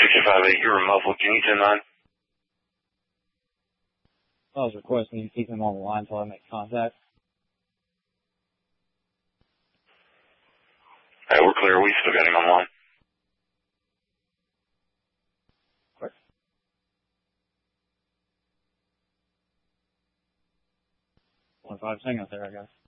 658, you're muffled. Can you 10-9? I was requesting you keep him on the line until I make contact. Hey, we're clear. We still got him on the line. Quick. 1-5 hang out there, I guess.